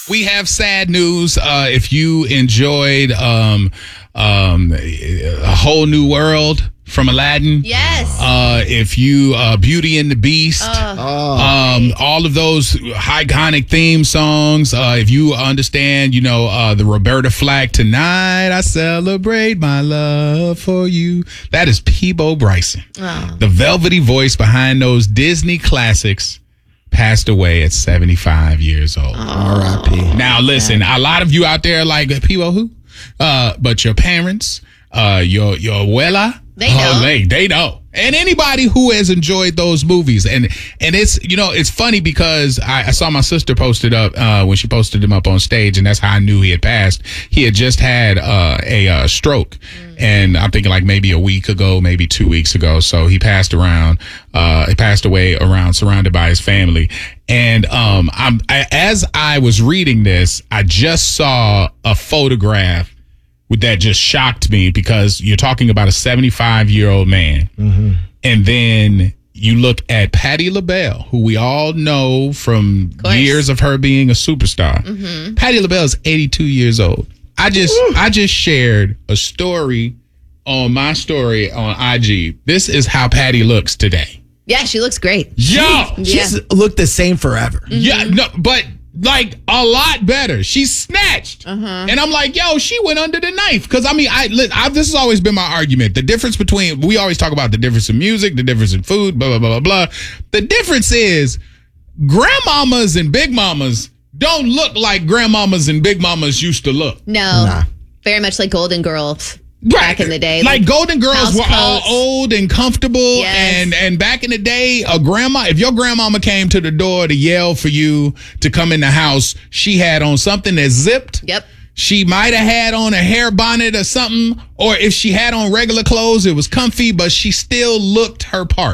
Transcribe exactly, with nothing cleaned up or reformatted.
We have sad news. Uh, if you enjoyed um, um, A Whole New World from Aladdin. Yes. Uh, if you, uh, Beauty and the Beast. Uh, Oh. Um, all of those iconic theme songs. Uh, if you understand, you know, uh, the Roberta Flack, Tonight I Celebrate My Love for You. That is Peabo Bryson. Oh. The velvety voice behind those Disney classics passed away at seventy-five years old. R I P Now, listen, a lot of you out there like, Peabo who? Uh, but your parents, uh, your, your abuela, They know. Oh, they, they know. And anybody who has enjoyed those movies. And and it's, you know, it's funny because I, I saw my sister post it up uh, when she posted him up on stage, and that's how I knew he had passed. He had just had uh, a uh, stroke. Mm. And I'm thinking like maybe a week ago, maybe two weeks ago. So he passed around, uh, he passed away around, surrounded by his family. And um, I'm I, as I was reading this, I just saw a photograph that just shocked me, because you're talking about a seventy-five-year-old man. Mm-hmm. And then you look at Patti LaBelle, who we all know from years of her being a superstar. Mm-hmm. Patti LaBelle is eighty-two years old. I just Ooh. I just shared a story on my story on I G. This is how Patti looks today. Yeah, she looks great. Yo! She's yeah. looked the same forever. Mm-hmm. Yeah, no, but like a lot better. She's snatched. Uh-huh. And I'm like, yo, she went under the knife. Because, I mean, I, I this has always been my argument. The difference between, we always talk about the difference in music, the difference in food, blah, blah, blah, blah, blah. The difference is grandmamas and big mamas don't look like grandmamas and big mamas used to look. No. Nah. Very much like Golden Girls. Right. Back in the day. Like, like Golden Girls were all coats. old and comfortable. Yes. And and back in the day, a grandma, if your grandmama came to the door to yell for you to come in the house, she had on something that zipped. Yep. She might have had on a hair bonnet or something. Or if she had on regular clothes, it was comfy, but she still looked her part.